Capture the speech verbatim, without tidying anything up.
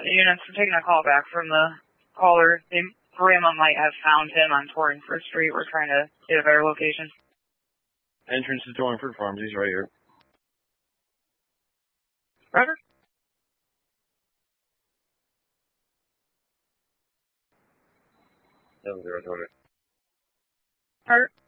Units, I'm taking a call back from the caller. They, Grandma might have found him on Torringford Street. We're trying to get a better location. Entrance to Torringford Farms. He's right here. Roger. Seven zero, Roger. Roger.